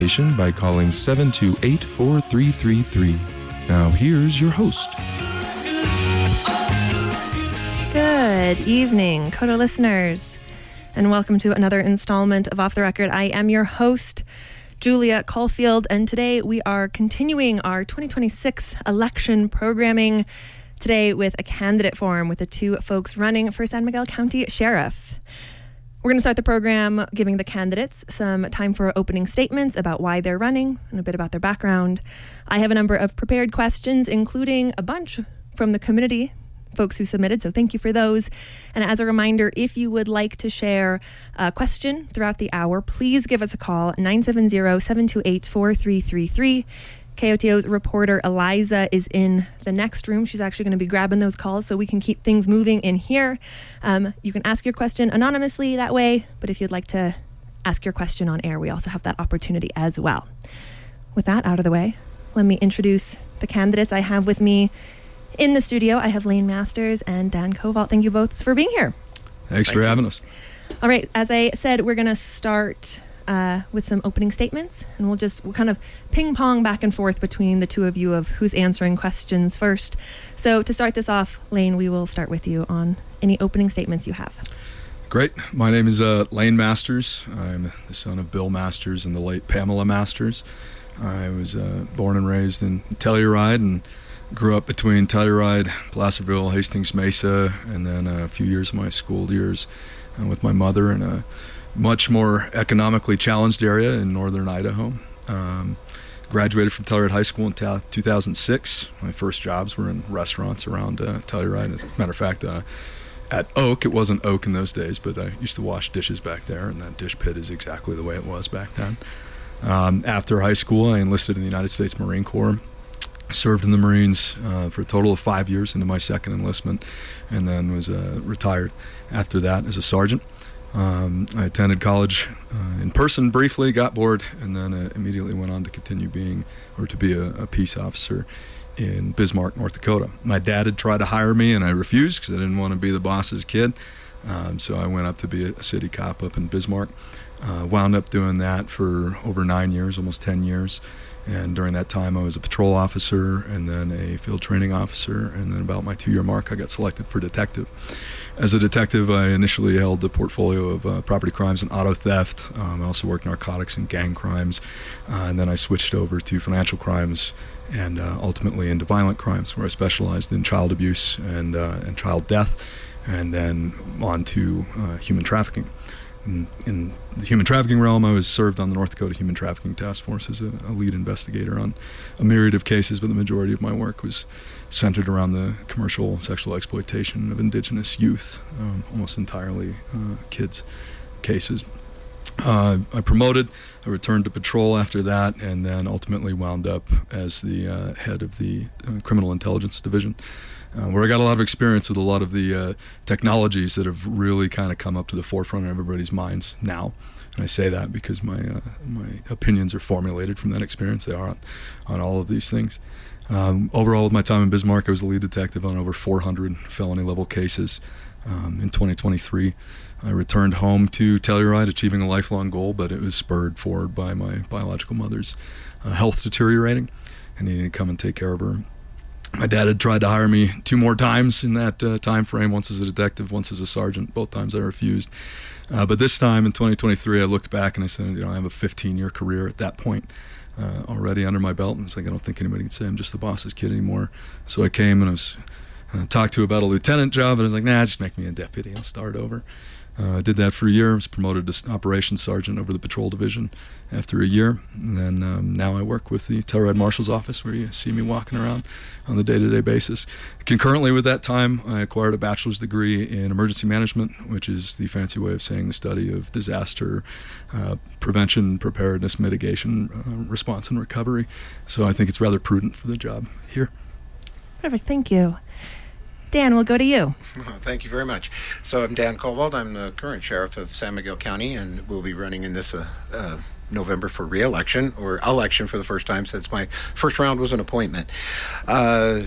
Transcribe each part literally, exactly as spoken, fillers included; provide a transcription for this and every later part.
by calling seven two eight, four three three three. Now here's your host. Good evening, Coda listeners, and welcome to another installment of Off the Record. I am your host, Julia Caulfield, and today we are continuing our twenty twenty-six election programming, today with a candidate forum with the two folks running for San Miguel County Sheriff. We're going to start the program giving the candidates some time for opening statements about why they're running and a bit about their background. I have a number of prepared questions, including a bunch from the community, folks who submitted, so thank you for those. And as a reminder, if you would like to share a question throughout the hour, please give us a call, nine seven zero, seven two eight, four three three three. K O T O's reporter Eliza is in the next room. She's actually going to be grabbing those calls so we can keep things moving in here. Um, you can ask your question anonymously that way, but if you'd like to ask your question on air, we also have that opportunity as well. With that out of the way, let me introduce the candidates I have with me in the studio. I have Lane Masters and Dan Kovalt. Thank you both for being here. Thanks Thank for you. having us. All right, as I said, we're going to start Uh, with some opening statements, and we'll just we'll kind of ping pong back and forth between the two of you of who's answering questions first. So to start this off, Lane, we will start with you on any opening statements you have. Great. My name is uh, Lane Masters. I'm the son of Bill Masters and the late Pamela Masters. I was uh, born and raised in Telluride and grew up between Telluride, Placerville, Hastings Mesa, and then a few years of my school years uh, with my mother in a much more economically challenged area in northern Idaho. Um, graduated from Telluride High School in ta- two thousand six. My first jobs were in restaurants around uh, Telluride. As a matter of fact, uh, at Oak, it wasn't Oak in those days, but I used to wash dishes back there, and that dish pit is exactly the way it was back then. Um, after high school, I enlisted in the United States Marine Corps. Served in the Marines uh, for a total of five years into my second enlistment, and then was uh, retired after that as a sergeant. Um, I attended college uh, in person briefly, got bored, and then uh, immediately went on to continue being, or to be a, a peace officer in Bismarck, North Dakota. My dad had tried to hire me, and I refused because I didn't want to be the boss's kid. Um, so I went up to be a, a city cop up in Bismarck. Uh, wound up doing that for over nine years, almost ten years. And during that time, I was a patrol officer and then a field training officer. And then about my two-year mark, I got selected for detective. As a detective, I initially held the portfolio of uh, property crimes and auto theft. Um, I also worked narcotics and gang crimes. Uh, and then I switched over to financial crimes and uh, ultimately into violent crimes, where I specialized in child abuse and, uh, and child death, and then on to uh, human trafficking. In, in the human trafficking realm, I was served on the North Dakota Human Trafficking Task Force as a, a lead investigator on a myriad of cases, but the majority of my work was centered around the commercial sexual exploitation of indigenous youth, um, almost entirely uh, kids cases. Uh, I promoted, I returned to patrol after that, and then ultimately wound up as the uh, head of the uh, Criminal Intelligence Division. Uh, where I got a lot of experience with a lot of the uh, technologies that have really kind of come up to the forefront of everybody's minds now. And I say that because my uh, my opinions are formulated from that experience. They are on, on all of these things. Um, overall, with my time in Bismarck, I was the lead detective on over four hundred felony-level cases. Um, in twenty twenty-three, I returned home to Telluride, achieving a lifelong goal, but it was spurred forward by my biological mother's uh, health deteriorating and needing to come and take care of her. My dad had tried to hire me two more times in that uh, time frame, once as a detective, once as a sergeant. Both times I refused. Uh, but this time in twenty twenty-three, I looked back and I said, you know, I have a fifteen-year career at that point uh, already under my belt. And it's like, I don't think anybody can say I'm just the boss's kid anymore. So I came and I was uh, talked to about a lieutenant job, and I was like, nah, just make me a deputy. I'll start over. Uh, I did that for a year. I was promoted to operations sergeant over the patrol division after a year. And then um, now I work with the Telluride Marshal's Office, where you see me walking around on the day-to-day basis. Concurrently with that time, I acquired a bachelor's degree in emergency management, which is the fancy way of saying the study of disaster uh, prevention, preparedness, mitigation, uh, response, and recovery. So I think it's rather prudent for the job here. Perfect. Thank you. Dan, we'll go to you. Thank you very much. So I'm Dan Kovalt. I'm the current sheriff of San Miguel County, and we'll be running in this uh, uh, November for re-election, or election for the first time since my first round was an appointment. Uh,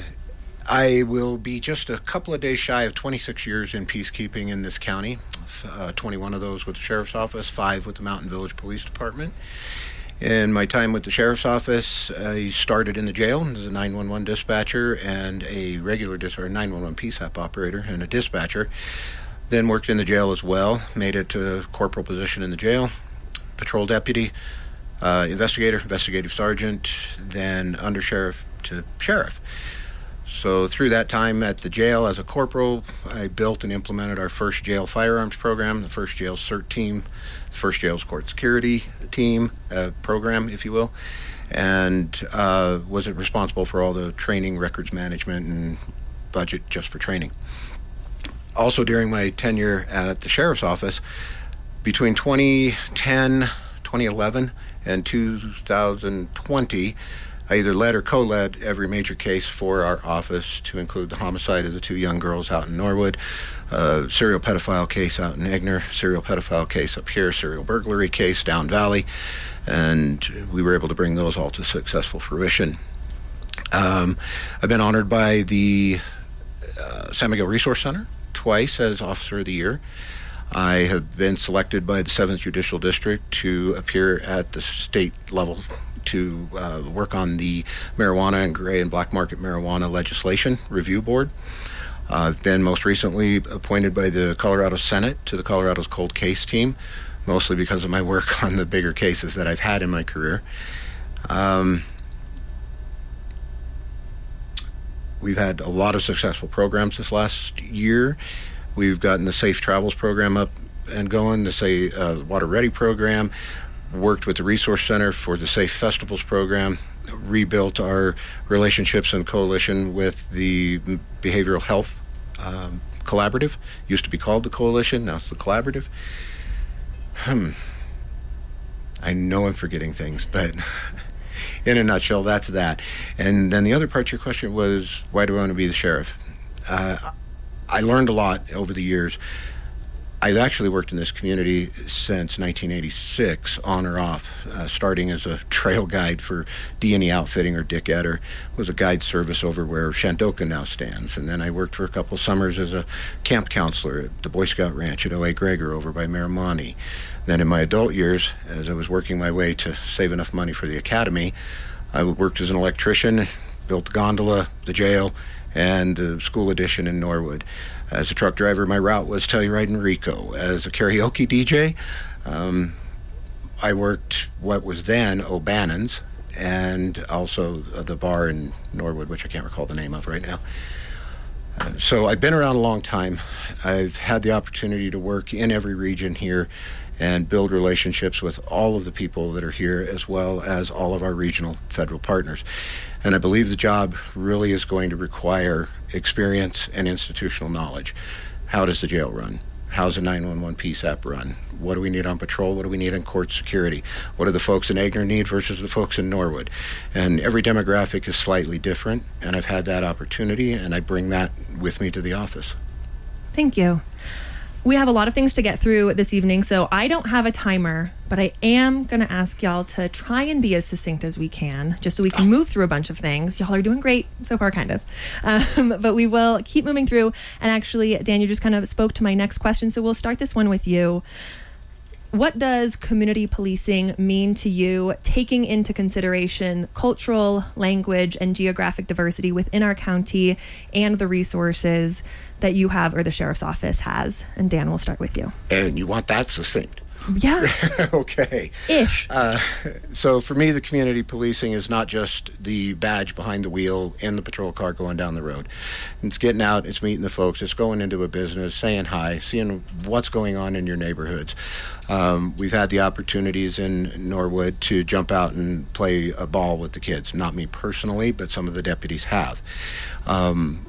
I will be just a couple of days shy of twenty-six years in peacekeeping in this county, uh, twenty-one of those with the Sheriff's Office, five with the Mountain Village Police Department. In my time with the Sheriff's Office, I started in the jail as a nine one one dispatcher and a regular dis- or nine one one P S A P operator and a dispatcher. Then worked in the jail as well, made it to a corporal position in the jail, patrol deputy, uh, investigator, investigative sergeant, then undersheriff to sheriff. So through that time at the jail as a corporal, I built and implemented our first jail firearms program, the first jail CERT team, the first jail's court security team uh, program, if you will, and uh, was responsible for all the training, records management, and budget just for training. Also during my tenure at the Sheriff's Office, between twenty ten, twenty eleven, and two thousand twenty, I either led or co-led every major case for our office, to include the homicide of the two young girls out in Norwood, uh, serial pedophile case out in Egner, serial pedophile case up here, serial burglary case down Valley, and we were able to bring those all to successful fruition. Um, I've been honored by the uh, San Miguel Resource Center twice as Officer of the Year. I have been selected by the seventh Judicial District to appear at the state level to uh, work on the marijuana and gray and black market marijuana legislation review board. Uh, I've been most recently appointed by the Colorado Senate to the Colorado's cold case team, mostly because of my work on the bigger cases that I've had in my career. Um, we've had a lot of successful programs this last year. We've gotten the Safe Travels program up and going, the Say uh, Water Ready program, worked with the Resource Center for the Safe Festivals program, rebuilt our relationships and coalition with the Behavioral Health um, Collaborative. Used to be called the Coalition, now it's the Collaborative. Hmm. I know I'm forgetting things, but in a nutshell, that's that. And then the other part of your question was, why do I want to be the sheriff? Uh, I learned a lot over the years. I've actually worked in this community since nineteen eighty-six, on or off, uh, starting as a trail guide for D and E Outfitting, or Dick Etter, was a guide service over where Shandoka now stands. And then I worked for a couple of summers as a camp counselor at the Boy Scout Ranch at O A Gregor over by Miramani. Then in my adult years, as I was working my way to save enough money for the academy, I worked as an electrician, built the gondola, the jail, and uh, school addition in Norwood. As a truck driver, my route was Telluride and Rico. As a karaoke D J, um, I worked what was then O'Bannon's, and also uh, the bar in Norwood, which I can't recall the name of right now. Uh, so I've been around a long time. I've had the opportunity to work in every region here and build relationships with all of the people that are here, as well as all of our regional federal partners. And I believe the job really is going to require experience and institutional knowledge. How does the jail run? How's a nine one one P S A P run? What do we need on patrol? What do we need in court security? What do the folks in Egner need versus the folks in Norwood? And every demographic is slightly different, and I've had that opportunity, and I bring that with me to the office. Thank you. We have a lot of things to get through this evening, so I don't have a timer, but I am going to ask y'all to try and be as succinct as we can, just so we can move through a bunch of things. Y'all are doing great so far, kind of. Um, but we will keep moving through. And actually, Dan, you just kind of spoke to my next question, so we'll start this one with you. What does community policing mean to you, taking into consideration cultural, language, and geographic diversity within our county and the resources that you have or the Sheriff's Office has? And Dan, we'll start with you. And you want that succinct? Yeah. Okay. Ish. Uh, so for me, the community policing is not just the badge behind the wheel in the patrol car going down the road. It's getting out, it's meeting the folks, it's going into a business, saying hi, seeing what's going on in your neighborhoods. Um, we've had the opportunities in Norwood to jump out and play a ball with the kids. Not me personally, but some of the deputies have. Um,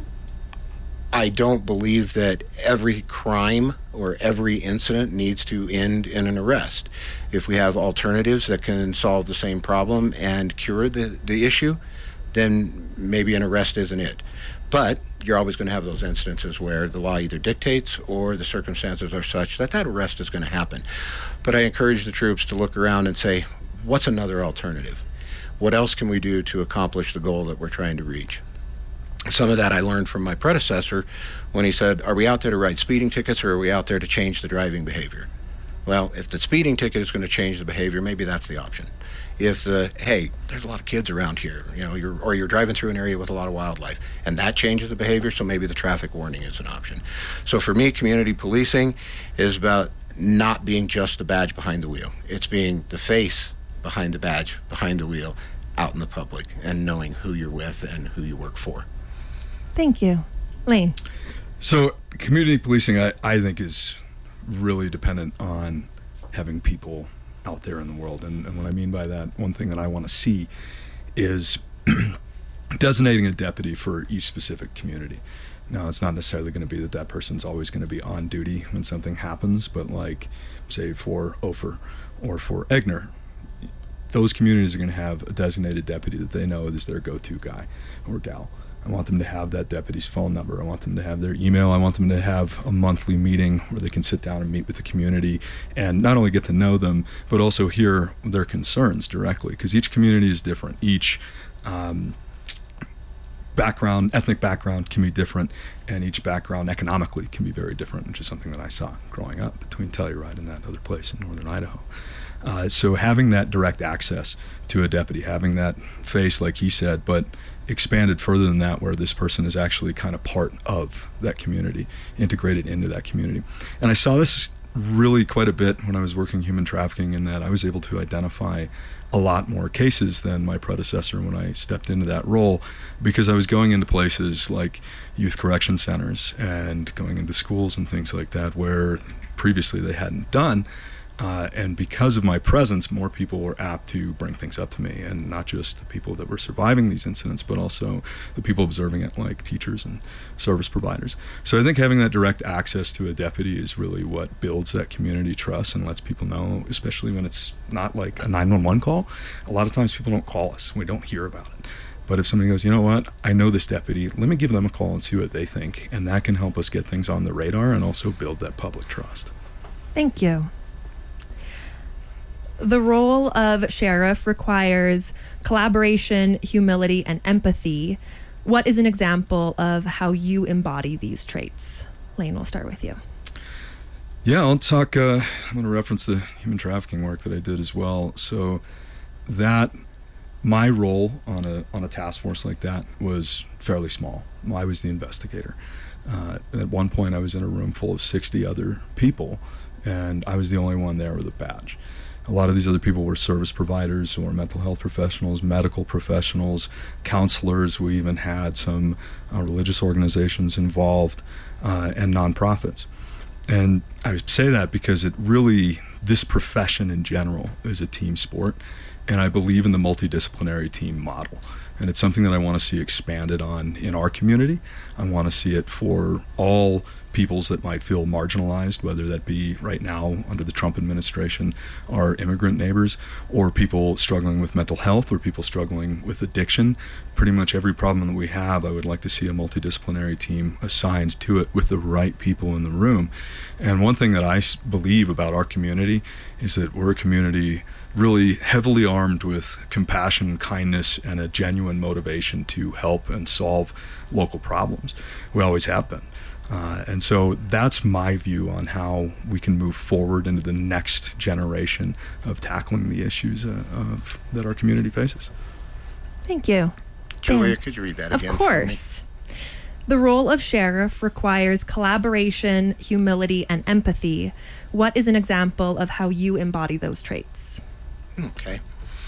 I don't believe that every crime or every incident needs to end in an arrest. If we have alternatives that can solve the same problem and cure the, the issue, then maybe an arrest isn't it. But you're always going to have those instances where the law either dictates or the circumstances are such that that arrest is going to happen. But I encourage the troops to look around and say, what's another alternative? What else can we do to accomplish the goal that we're trying to reach? Some of that I learned from my predecessor when he said, are we out there to write speeding tickets or are we out there to change the driving behavior? Well, if the speeding ticket is going to change the behavior, maybe that's the option. If the, hey, there's a lot of kids around here, you know, you're, or you're driving through an area with a lot of wildlife, and that changes the behavior, so maybe the traffic warning is an option. So for me, community policing is about not being just the badge behind the wheel. It's being the face behind the badge, behind the wheel, out in the public, and knowing who you're with and who you work for. Thank you. Lane. So community policing, I, I think, is really dependent on having people out there in the world. And, and what I mean by that, one thing that I want to see is designating a deputy for each specific community. Now, it's not necessarily going to be that that person's always going to be on duty when something happens, but like, say, for Ophir or for Egner, those communities are going to have a designated deputy that they know is their go-to guy or gal. I want them to have that deputy's phone number. I want them to have their email. I want them to have a monthly meeting where they can sit down and meet with the community and not only get to know them, but also hear their concerns directly, because each community is different. Each um, background, ethnic background can be different, and each background economically can be very different, which is something that I saw growing up between Telluride and that other place in northern Idaho. Uh, so having that direct access to a deputy, having that face, like he said, but expanded further than that, where this person is actually kind of part of that community, integrated into that community. And I saw this really quite a bit when I was working human trafficking, in that I was able to identify a lot more cases than my predecessor when I stepped into that role, because I was going into places like youth correction centers and going into schools and things like that where previously they hadn't done. Uh, and because of my presence, more people were apt to bring things up to me, and not just the people that were surviving these incidents, but also the people observing it, like teachers and service providers. So I think having that direct access to a deputy is really what builds that community trust and lets people know, especially when it's not like a nine one one call. A lot of times people don't call us. We don't hear about it. But if somebody goes, you know what, I know this deputy, let me give them a call and see what they think. And that can help us get things on the radar and also build that public trust. Thank you. The role of sheriff requires collaboration, humility, and empathy. What is an example of how you embody these traits? Lane, we'll start with you. Yeah, I'll talk, uh, I'm going to reference the human trafficking work that I did as well. So that, my role on a on a task force like that was fairly small. I was the investigator. Uh, at one point I was in a room full of sixty other people, and I was the only one there with a badge. A lot of these other people were service providers or mental health professionals, medical professionals, counselors. We even had some uh, religious organizations involved, uh, and nonprofits. And I say that because it really, this profession in general is a team sport, and I believe in the multidisciplinary team model. And it's something that I want to see expanded on in our community. I want to see it for all peoples that might feel marginalized, whether that be right now under the Trump administration, our immigrant neighbors, or people struggling with mental health, or people struggling with addiction. Pretty much every problem that we have, I would like to see a multidisciplinary team assigned to it with the right people in the room. And one thing that I believe about our community is that we're a community really heavily armed with compassion, kindness, and a genuine motivation to help and solve local problems. We always have been. Uh, and so that's my view on how we can move forward into the next generation of tackling the issues uh, of, that our community faces. Thank you. Julia, Dan, could you read that of again? Of course. The role of sheriff requires collaboration, humility, and empathy. What is an example of how you embody those traits? Okay.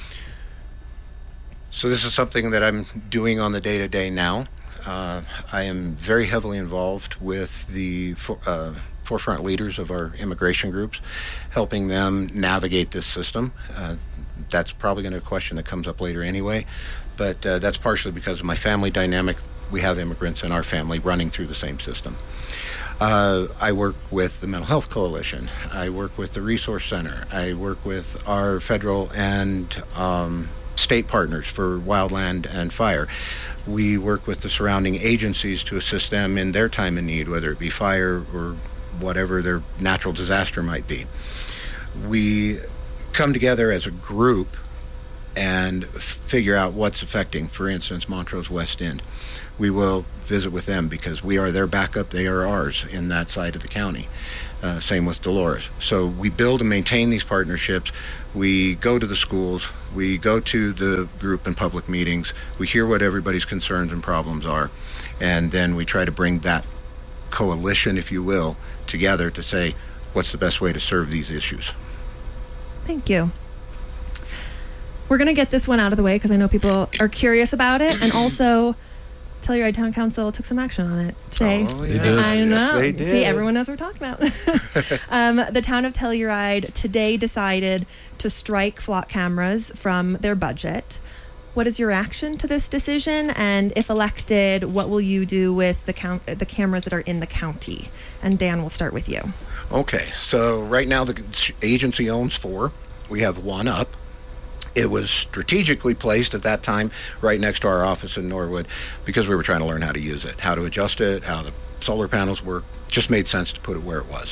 So this is something that I'm doing on the day-to-day now. Uh, I am very heavily involved with the for, uh, forefront leaders of our immigration groups, helping them navigate this system. Uh, that's probably going to be a question that comes up later anyway, but uh, that's partially because of my family dynamic. We have immigrants in our family running through the same system. Uh, I work with the Mental Health Coalition. I work with the Resource Center. I work with our federal and um, state partners for wildland and fire. We work with the surrounding agencies to assist them in their time of need, whether it be fire or whatever their natural disaster might be. We come together as a group and f- figure out what's affecting, for instance, Montrose West End. We will visit with them because we are their backup, they are ours in that side of the county. Uh, same with Dolores. So we build and maintain these partnerships. We go to the schools, we go to the group and public meetings, we hear what everybody's concerns and problems are, and then we try to bring that coalition, if you will, together to say, what's the best way to serve these issues? Thank you. We're going to get this one out of the way because I know people are curious about it, and also Telluride Town Council took some action on it today. Oh, They yeah. did. I know. Yes, they did. See, everyone knows what we're talking about. um, the town of Telluride today decided to strike flock cameras from their budget. What is your reaction to this decision? And if elected, what will you do with the count, the cameras that are in the county? And Dan, we'll start with you. Okay, so right now the agency owns four. We have one up. It was strategically placed at that time right next to our office in Norwood because we were trying to learn how to use it, how to adjust it, how the solar panels work. Just made sense to put it where it was.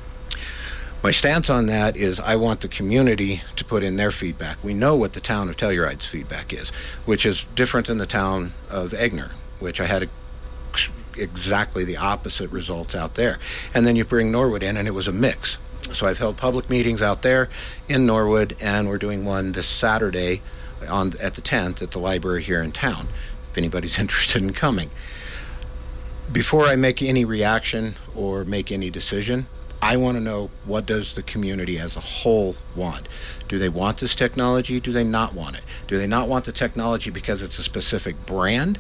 My stance on that is I want the community to put in their feedback. We know what the town of Telluride's feedback is, which is different than the town of Egner, which I had a exactly the opposite results out there. And then you bring Norwood in, and it was a mix. So I've held public meetings out there in Norwood, and we're doing one this Saturday on at the tenth at the library here in town, if anybody's interested in coming. Before I make any reaction or make any decision, I want to know, what does the community as a whole want? Do they want this technology? Do they not want it? Do they not want the technology because it's a specific brand,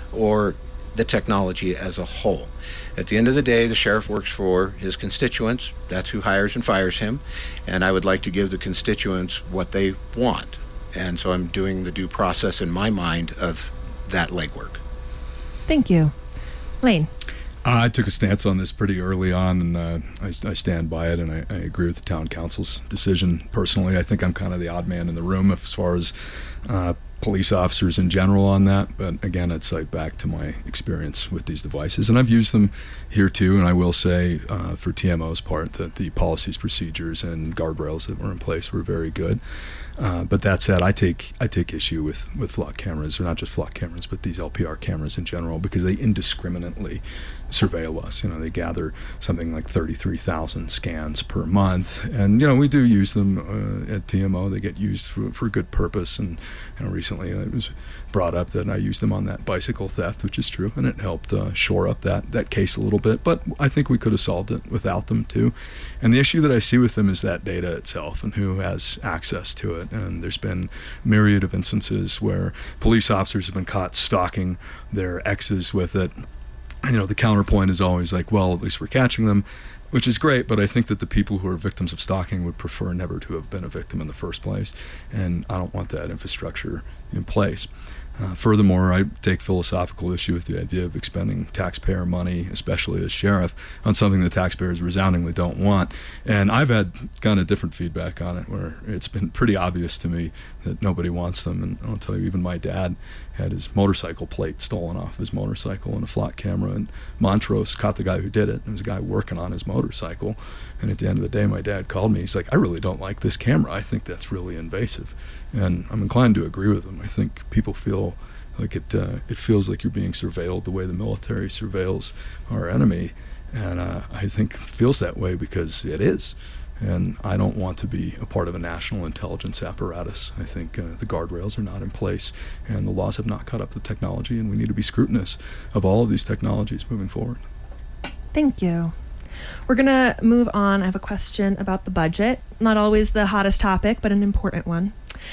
or the technology as a whole? At the end of the day, the sheriff works for his constituents. That's who hires and fires him. And I would like to give the constituents what they want. And so I'm doing the due process in my mind of that legwork. Thank you. Lane. Uh, I took a stance on this pretty early on, and uh, I, I stand by it, and I, I agree with the town council's decision. Personally, I think I'm kind of the odd man in the room as far as uh, police officers in general on that, but again, I'd cite back to my experience with these devices, and I've used them here too. And I will say, uh, for T M O's part, that the policies, procedures, and guardrails that were in place were very good. Uh, but that said, I take I take issue with, with flock cameras, or not just flock cameras, but these L P R cameras in general, because they indiscriminately surveil us. You know, they gather something like thirty-three thousand scans per month, and you know, we do use them uh, at T M O. They get used for, for good purpose, and you know, recently it was brought up that I used them on that bicycle theft, which is true, and it helped uh, shore up that that case a little bit. But I think we could have solved it without them too. And the issue that I see with them is that data itself and who has access to it. And there's been myriad of instances where police officers have been caught stalking their exes with it. You know, the counterpoint is always like, well, at least we're catching them, which is great, but I think that the people who are victims of stalking would prefer never to have been a victim in the first place, and I don't want that infrastructure in place. Uh, furthermore, I take philosophical issue with the idea of expending taxpayer money, especially as sheriff, on something the taxpayers resoundingly don't want. And I've had kind of different feedback on it, where it's been pretty obvious to me that nobody wants them. And I'll tell you, even my dad had his motorcycle plate stolen off his motorcycle in a flock camera, and Montrose caught the guy who did it. There was a guy working on his motorcycle, and at the end of the day, my dad called me. He's like, I really don't like this camera. I think that's really invasive. And I'm inclined to agree with him. I think people feel like it uh, it feels like you're being surveilled the way the military surveils our enemy, and uh, I think it feels that way because it is. And I don't want to be a part of a national intelligence apparatus. I think uh, the guardrails are not in place, and the laws have not caught up to the technology, and we need to be scrutinous of all of these technologies moving forward. Thank you. We're going to move on. I have a question about the budget. Not always the hottest topic, but an important one.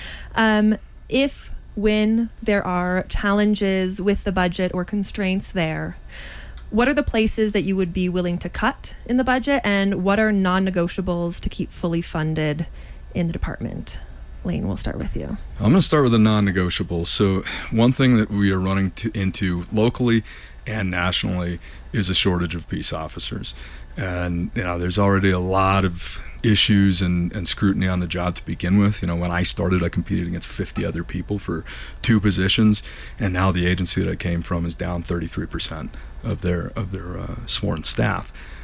Um, if, when there are challenges with the budget or constraints there, what are the places that you would be willing to cut in the budget, and what are non-negotiables to keep fully funded in the department? Lane, we'll start with you. I'm going to start with the non-negotiables. So one thing that we are running to, into locally and nationally is a shortage of peace officers. And, you know, there's already a lot of issues and, and scrutiny on the job to begin with. You know, when I started, I competed against fifty other people for two positions, and now the agency that I came from is down thirty-three percent of their of their uh, sworn staff.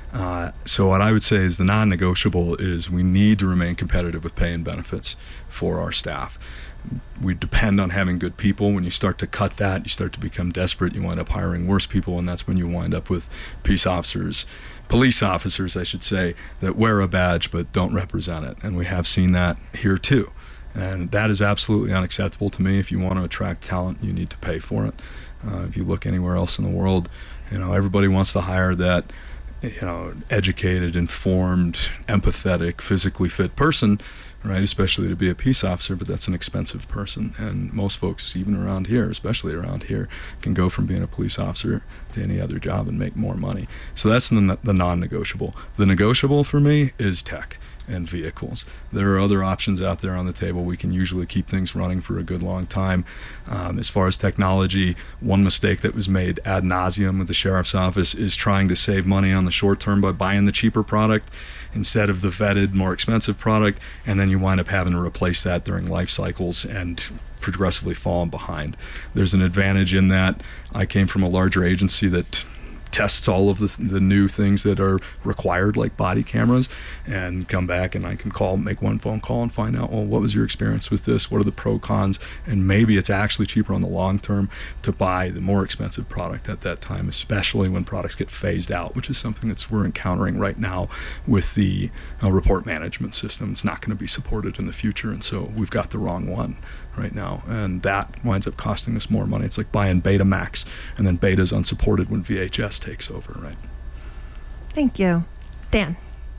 Uh, so what I would say is the non-negotiable is we need to remain competitive with pay and benefits for our staff. We depend on having good people. When you start to cut that, you start to become desperate. You wind up hiring worse people, and that's when you wind up with peace officers, police officers, I should say, that wear a badge but don't represent it. And we have seen that here too. And that is absolutely unacceptable to me. If you want to attract talent, you need to pay for it. Uh, if you look anywhere else in the world, you know, everybody wants to hire that, you know, educated, informed, empathetic, physically fit person, right? Especially to be a peace officer, but that's an expensive person. And most folks, even around here, especially around here, can go from being a police officer to any other job and make more money. So that's the, the non-negotiable. The negotiable for me is tech and vehicles. There are other options out there on the table. We can usually keep things running for a good long time. Um, as far as technology, one mistake that was made ad nauseum with the sheriff's office is trying to save money on the short term by buying the cheaper product instead of the vetted, more expensive product, and then you wind up having to replace that during life cycles and progressively falling behind. There's an advantage in that. I came from a larger agency that tests all of the, the new things that are required, like body cameras, and come back and I can call, make one phone call and find out, well, what was your experience with this? What are the pro cons? And maybe it's actually cheaper on the long term to buy the more expensive product at that time, especially when products get phased out, which is something that's we're encountering right now with the uh, report management system. It's not going to be supported in the future, and so we've got the wrong one right now, and that winds up costing us more money. It's like buying Betamax, and then Beta's unsupported when V H S takes over, right? Thank you. Dan.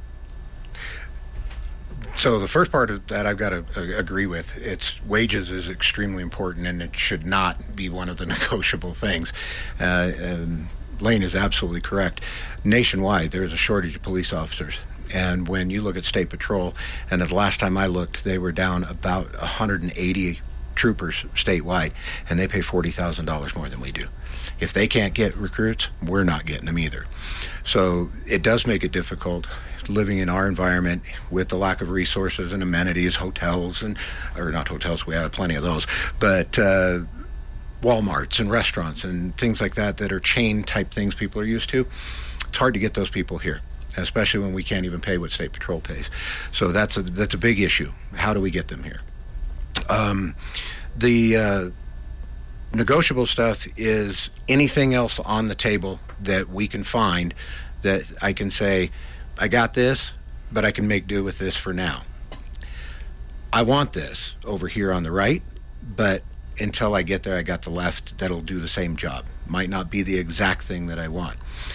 So the first part of that I've got to uh, agree with. It's wages is extremely important, and it should not be one of the negotiable things. Uh, and Lane is absolutely correct. Nationwide, there is a shortage of police officers. And when you look at State Patrol, and the last time I looked, they were down about one hundred eighty troopers statewide, and they pay forty thousand dollars more than we do. If they can't get recruits, we're not getting them either. So it does make it difficult living in our environment with the lack of resources and amenities, hotels, and or not hotels, we have plenty of those, but uh, Walmarts and restaurants and things like that that are chain type things people are used to. It's hard to get those people here, especially when we can't even pay what State Patrol pays. So that's a that's a big issue. How do we get them here? Um, the uh, negotiable stuff is anything else on the table that we can find that I can say, I got this, but I can make do with this for now. I want this over here on the right, but until I get there, I got the left that'll do the same job. Might not be the exact thing that I want.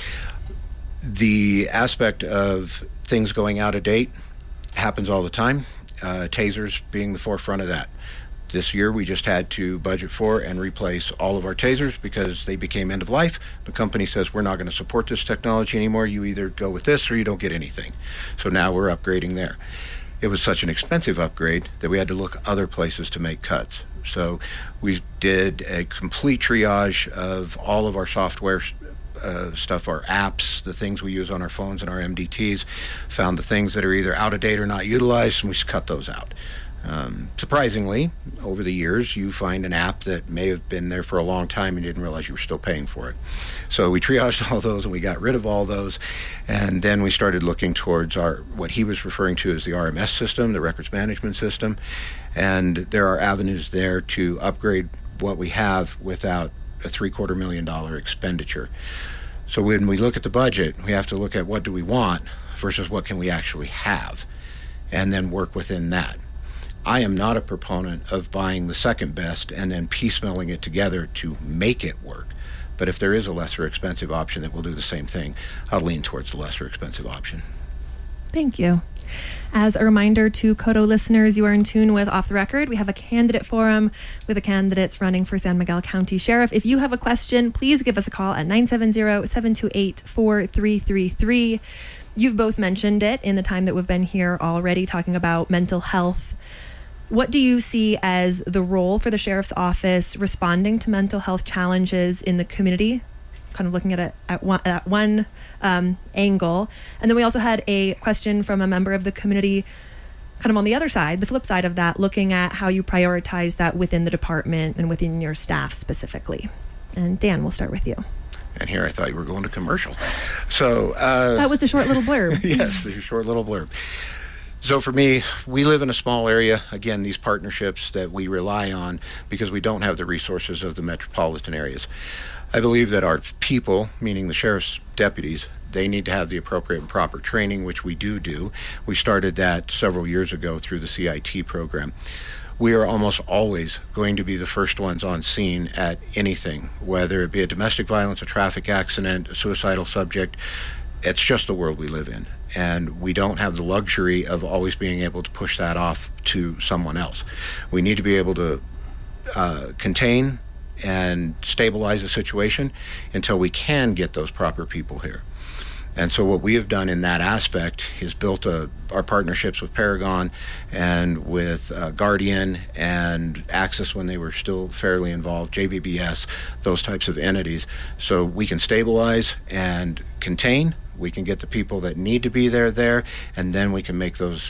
The aspect of things going out of date happens all the time. Uh, tasers being the forefront of that. This year we just had to budget for and replace all of our tasers because they became end of life. The company says we're not going to support this technology anymore. You either go with this or you don't get anything. So now we're upgrading there. It was such an expensive upgrade that we had to look other places to make cuts. So we did a complete triage of all of our software Uh, stuff, our apps, the things we use on our phones and our M D Ts, found the things that are either out of date or not utilized, and we cut those out. Um, surprisingly, over the years, you find an app that may have been there for a long time and you didn't realize you were still paying for it. So we triaged all those and we got rid of all those, and then we started looking towards our what he was referring to as the R M S system, the records management system, and there are avenues there to upgrade what we have without a three-quarter million dollar expenditure. So when we look at the budget, we have to look at what do we want versus what can we actually have, and then work within that. I am not a proponent of buying the second best and then piecemealing it together to make it work. But if there is a lesser expensive option that will do the same thing, I'll lean towards the lesser expensive option. Thank you. As a reminder to Koto listeners, you are in tune with Off the Record. We have a candidate forum with the candidates running for San Miguel County Sheriff. If you have a question, please give us a call at nine seven zero, seven two eight, four three three three. You've both mentioned it in the time that we've been here already talking about mental health. What do you see as the role for the Sheriff's Office responding to mental health challenges in the community? Kind of looking at it at one, at one um, angle. And then we also had a question from a member of the community kind of on the other side, the flip side of that, looking at how you prioritize that within the department and within your staff specifically. And Dan, we'll start with you. And here I thought you were going to commercial. So uh, that was a short little blurb. Yes, the short little blurb. So for me, we live in a small area. Again, these partnerships that we rely on because we don't have the resources of the metropolitan areas. I believe that our people, meaning the sheriff's deputies, they need to have the appropriate and proper training, which we do do. We started that several years ago through the C I T program. We are almost always going to be the first ones on scene at anything, whether it be a domestic violence, a traffic accident, a suicidal subject. It's just the world we live in. And we don't have the luxury of always being able to push that off to someone else. We need to be able to uh, contain and stabilize a situation until we can get those proper people here. And so what we have done in that aspect is built a, our partnerships with Paragon and with uh, Guardian and Access when they were still fairly involved, J B B S, those types of entities. So we can stabilize and contain. We can get the people that need to be there there, and then we can make those